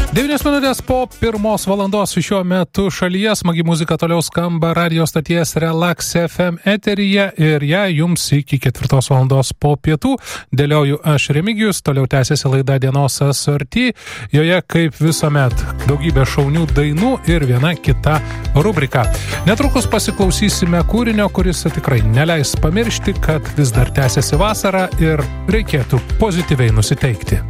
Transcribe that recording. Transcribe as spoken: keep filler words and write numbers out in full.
devynios minutės po pirmos valandos šiuo metu šalyje smagi muzika toliau skamba radio stoties Relax F M eteryje ir ją jums iki ketvirtos valandos po pietų dėlioju aš Remigijus, toliau tęsiasi laida Dienos asorti, joje kaip visuomet daugybė šaunių dainų ir viena kita rubrika. Netrukus pasiklausysime kūrinio, kuris tikrai neleis pamiršti, kad vis dar tęsiasi vasara ir reikėtų pozityviai nusiteikti.